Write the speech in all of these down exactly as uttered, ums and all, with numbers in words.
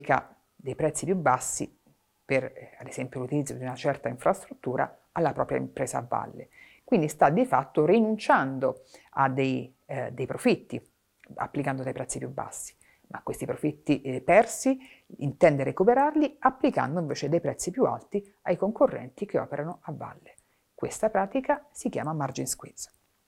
dei prezzi più bassi per, eh, ad esempio, l'utilizzo di una certa infrastruttura alla propria impresa a valle. Quindi sta di fatto rinunciando a dei, eh, dei profitti, applicando dei prezzi più bassi, ma questi profitti eh, persi intende recuperarli applicando invece dei prezzi più alti ai concorrenti che operano a valle. Questa pratica si chiama margin squeeze.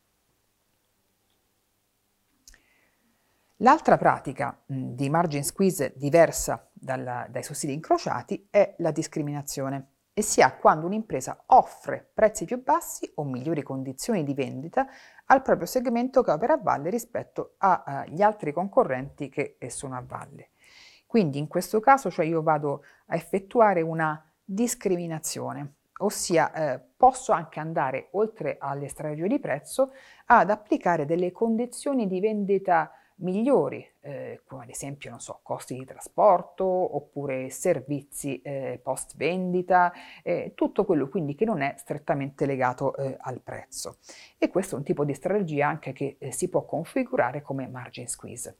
L'altra pratica mh, di margin squeeze diversa dalla, dai sussidi incrociati è la discriminazione, e si ha quando un'impresa offre prezzi più bassi o migliori condizioni di vendita al proprio segmento che opera a valle rispetto agli altri concorrenti che sono a valle. Quindi in questo caso, cioè, io vado a effettuare una discriminazione, ossia eh, posso anche andare oltre alle strategie di prezzo ad applicare delle condizioni di vendita migliori, eh, come ad esempio, non so, costi di trasporto oppure servizi eh, post vendita, eh, tutto quello quindi che non è strettamente legato eh, al prezzo. E questo è un tipo di strategia anche che eh, si può configurare come margin squeeze.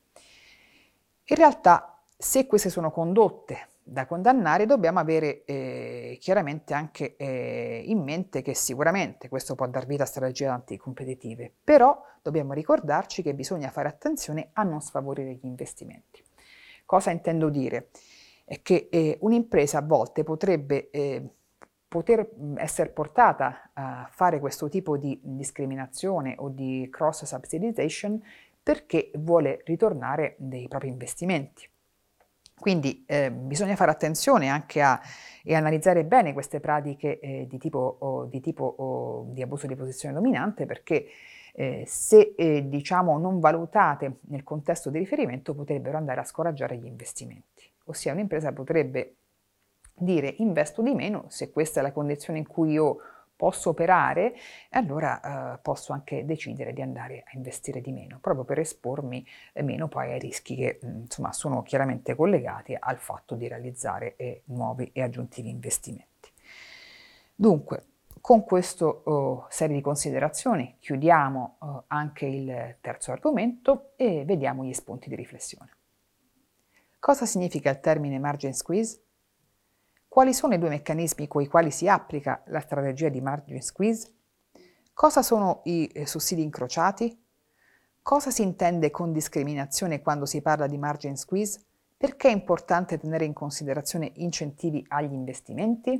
In realtà, se queste sono condotte da condannare, dobbiamo avere eh, chiaramente anche eh, in mente che sicuramente questo può dar vita a strategie anticompetitive, però dobbiamo ricordarci che bisogna fare attenzione a non sfavorire gli investimenti. Cosa intendo dire? È che eh, un'impresa a volte potrebbe eh, poter essere portata a fare questo tipo di discriminazione o di cross subsidization perché vuole ritornare dei propri investimenti. Quindi eh, bisogna fare attenzione anche a e analizzare bene queste pratiche eh, di tipo, o, di, tipo o, di abuso di posizione dominante, perché eh, se eh, diciamo non valutate nel contesto di riferimento potrebbero andare a scoraggiare gli investimenti. Ossia, un'impresa potrebbe dire investo di meno se questa è la condizione in cui io posso operare, allora eh, posso anche decidere di andare a investire di meno, proprio per espormi eh, meno poi ai rischi che mh, insomma sono chiaramente collegati al fatto di realizzare eh, nuovi e aggiuntivi investimenti. Dunque, con questa oh, serie di considerazioni chiudiamo oh, anche il terzo argomento e vediamo gli spunti di riflessione. Cosa significa il termine margin squeeze? Quali sono i due meccanismi con i quali si applica la strategia di margin squeeze? Cosa sono i eh, sussidi incrociati? Cosa si intende con discriminazione quando si parla di margin squeeze? Perché è importante tenere in considerazione incentivi agli investimenti?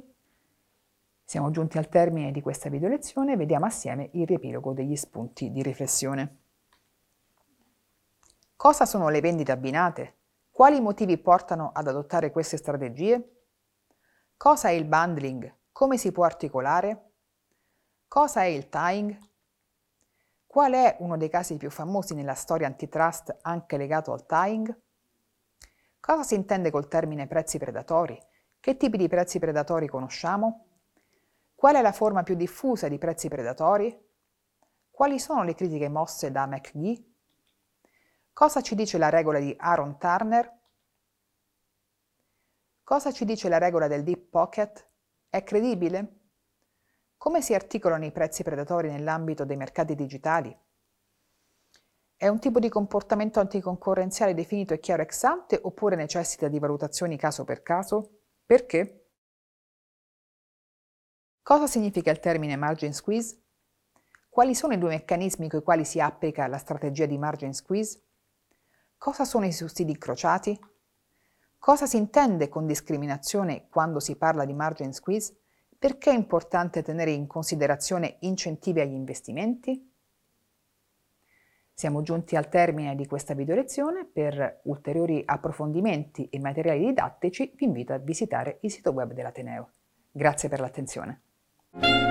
Siamo giunti al termine di questa video lezione e vediamo assieme il riepilogo degli spunti di riflessione. Cosa sono le vendite abbinate? Quali motivi portano ad adottare queste strategie? Cosa è il bundling? Come si può articolare? Cosa è il tying? Qual è uno dei casi più famosi nella storia antitrust anche legato al tying? Cosa si intende col termine prezzi predatori? Che tipi di prezzi predatori conosciamo? Qual è la forma più diffusa di prezzi predatori? Quali sono le critiche mosse da McGee? Cosa ci dice la regola di Aaron Turner? Cosa ci dice la regola del deep pocket? È credibile? Come si articolano i prezzi predatori nell'ambito dei mercati digitali? È un tipo di comportamento anticoncorrenziale definito e chiaro ex ante oppure necessita di valutazioni caso per caso? Perché? Cosa significa il termine margin squeeze? Quali sono i due meccanismi con i quali si applica la strategia di margin squeeze? Cosa sono i sussidi incrociati? Cosa si intende con discriminazione quando si parla di margin squeeze? Perché è importante tenere in considerazione incentivi agli investimenti? Siamo giunti al termine di questa video lezione. Per ulteriori approfondimenti e materiali didattici vi invito a visitare il sito web dell'Ateneo. Grazie per l'attenzione.